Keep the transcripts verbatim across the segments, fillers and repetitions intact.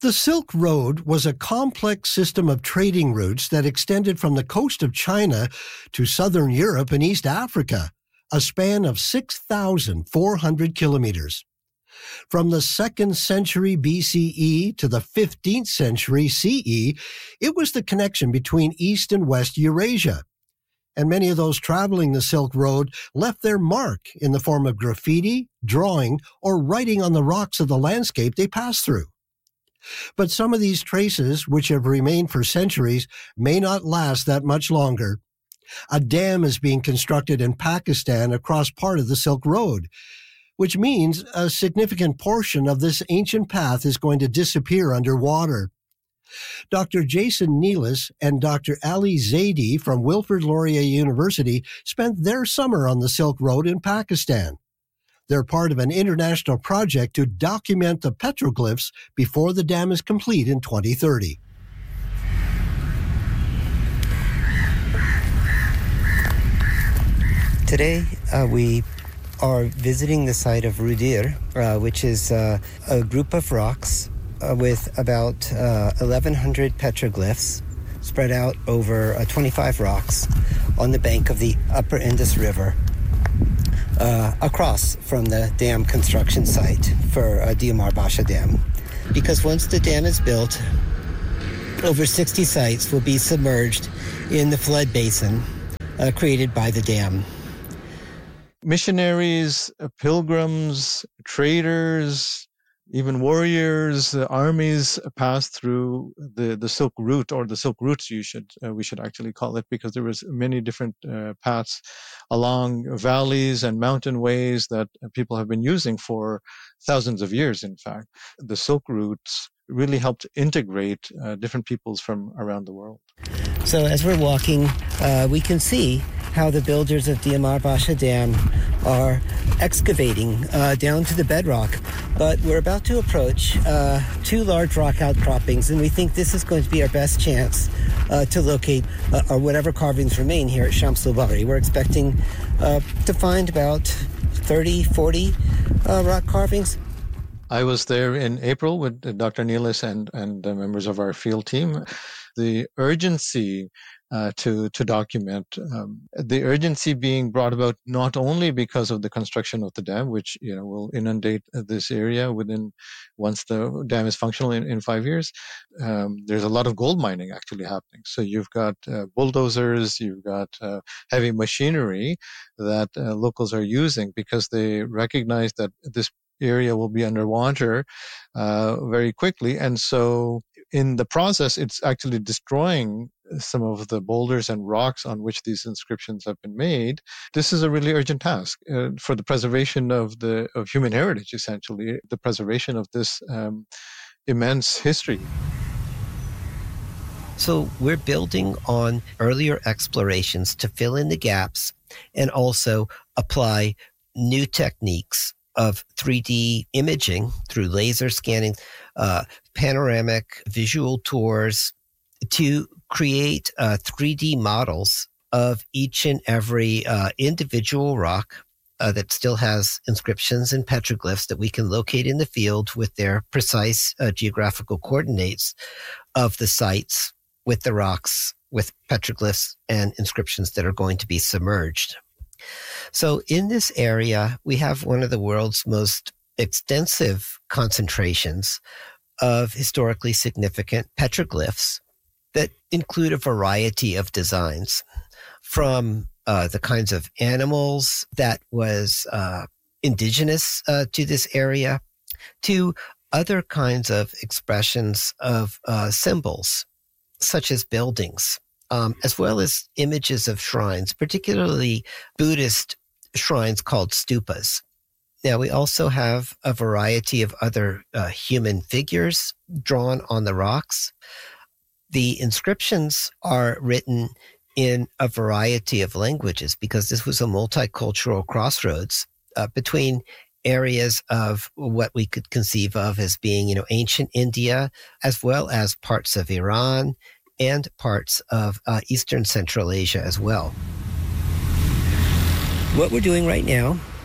The Silk Road was a complex system of trading routes that extended from the coast of China to southern Europe and East Africa, a span of six thousand four hundred kilometers. From the second century B C E to the fifteenth century C E, it was the connection between East and West Eurasia. And many of those traveling the Silk Road left their mark in the form of graffiti, drawing, or writing on the rocks of the landscape they passed through. But some of these traces, which have remained for centuries, may not last that much longer. A dam is being constructed in Pakistan across part of the Silk Road, which means a significant portion of this ancient path is going to disappear underwater. Doctor Jason Nealis and Doctor Ali Zaidi from Wilfrid Laurier University spent their summer on the Silk Road in Pakistan. They're part of an international project to document the petroglyphs before the dam is complete in twenty thirty. Today, uh, we are visiting the site of Rudir, uh, which is uh, a group of rocks uh, with about uh, eleven hundred petroglyphs spread out over uh, twenty-five rocks on the bank of the upper Indus River, uh, across from the dam construction site for uh, Diamar Basha Dam. Because once the dam is built, over sixty sites will be submerged in the flood basin uh, created by the dam. Missionaries, pilgrims, traders, even warriors, uh, armies passed through the, the Silk Route, or the Silk Routes, you should uh, we should actually call it, because there was many different uh, paths along valleys and mountain ways that people have been using for thousands of years. In fact, the Silk Routes really helped integrate uh, different peoples from around the world. So as we're walking, uh, we can see how the builders of Diamar Basha Dam are excavating uh, down to the bedrock. But we're about to approach uh, two large rock outcroppings, and we think this is going to be our best chance uh, to locate uh, or whatever carvings remain here at Shamsul Bahri. We're expecting uh, to find about thirty, forty uh, rock carvings. I was there in April with Doctor Nealis and, and uh, members of our field team. The urgency Uh, to to document um, the urgency being brought about not only because of the construction of the dam, which you know will inundate this area within once the dam is functional in, in five years. Um, there's a lot of gold mining actually happening. So you've got uh, bulldozers, you've got uh, heavy machinery that uh, locals are using because they recognize that this area will be underwater uh, very quickly, and so in the process, it's actually destroying some of the boulders and rocks on which these inscriptions have been made. This is a really urgent task uh, for the preservation of the of human heritage, essentially, the preservation of this um, immense history. So we're building on earlier explorations to fill in the gaps and also apply new techniques of three D imaging through laser scanning, uh, panoramic visual tours, to create uh, three D models of each and every uh, individual rock uh, that still has inscriptions and petroglyphs that we can locate in the field with their precise uh, geographical coordinates of the sites with the rocks, with petroglyphs and inscriptions that are going to be submerged. So in this area, we have one of the world's most extensive concentrations of historically significant petroglyphs that include a variety of designs, from uh, the kinds of animals that was uh, indigenous uh, to this area to other kinds of expressions of uh, symbols, such as buildings, um, as well as images of shrines, particularly Buddhist shrines called stupas. Now, we also have a variety of other uh, human figures drawn on the rocks. The inscriptions are written in a variety of languages because this was a multicultural crossroads uh, between areas of what we could conceive of as being, you know, ancient India, as well as parts of Iran and parts of uh, Eastern Central Asia as well. What we're doing right now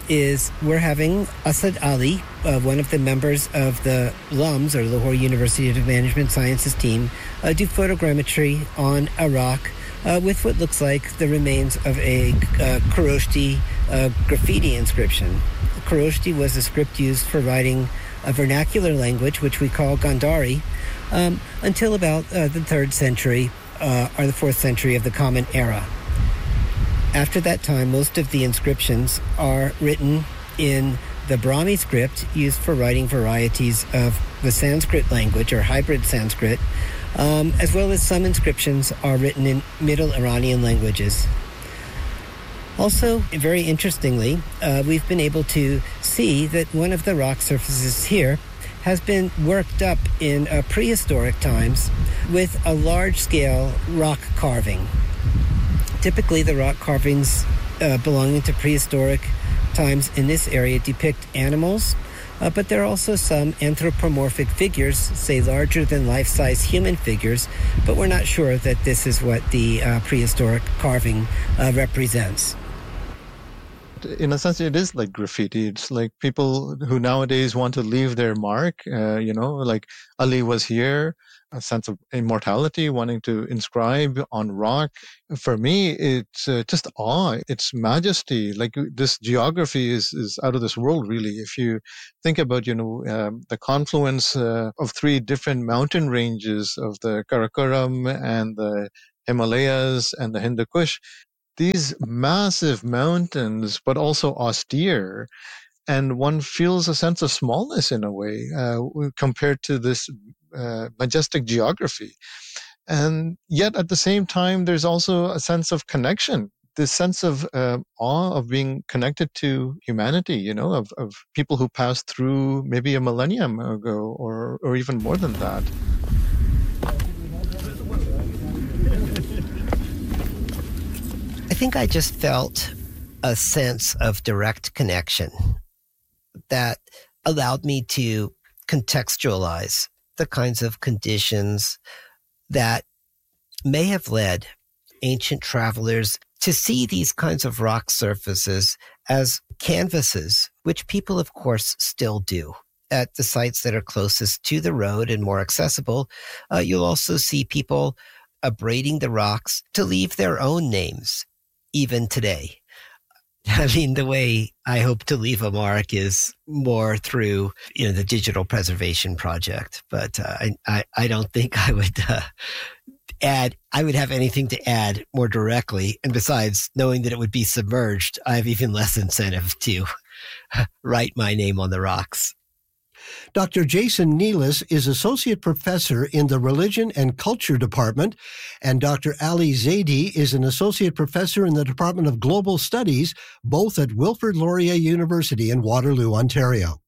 is we're having Asad Ali, uh, one of the members of the L U M S, or Lahore University of Management Sciences team, uh, do photogrammetry on a rock uh, with what looks like the remains of a uh, Kharoshti uh, graffiti inscription. Kharoshti was a script used for writing a vernacular language, which we call Gandhari, um, until about uh, the third century uh, or the fourth century of the Common Era. After that time, most of the inscriptions are written in the Brahmi script used for writing varieties of the Sanskrit language, or hybrid Sanskrit, um, as well as some inscriptions are written in Middle Iranian languages. Also, very interestingly, uh, we've been able to see that one of the rock surfaces here has been worked up in uh, prehistoric times with a large-scale rock carving. Typically, the rock carvings uh, belonging to prehistoric times in this area depict animals, uh, but there are also some anthropomorphic figures, say larger than life-size human figures, but we're not sure that this is what the uh, prehistoric carving uh, represents. In a sense, it is like graffiti. It's like people who nowadays want to leave their mark, uh, you know, like Ali was here, a sense of immortality, wanting to inscribe on rock. For me, it's uh, just awe. It's majesty. Like this geography is, is out of this world, really. If you think about, you know, um, the confluence uh, of three different mountain ranges of the Karakoram and the Himalayas and the Hindu Kush, these massive mountains, but also austere, and one feels a sense of smallness in a way uh, compared to this uh, majestic geography. And yet at the same time, there's also a sense of connection, this sense of uh, awe of being connected to humanity, you know, of, of people who passed through maybe a millennium ago or, or even more than that. I think I just felt a sense of direct connection that allowed me to contextualize the kinds of conditions that may have led ancient travelers to see these kinds of rock surfaces as canvases, which people, of course, still do. At the sites that are closest to the road and more accessible, uh, you'll also see people abrading the rocks to leave their own names. Even today. I mean, the way I hope to leave a mark is more through, you know, the Digital Preservation Project. But uh, I, I, I don't think I would uh, add, I would have anything to add more directly. And besides, knowing that it would be submerged, I have even less incentive to write my name on the rocks. Doctor Jason Nealis is Associate Professor in the Religion and Culture Department, and Doctor Ali Zaidi is an Associate Professor in the Department of Global Studies, both at Wilfrid Laurier University in Waterloo, Ontario.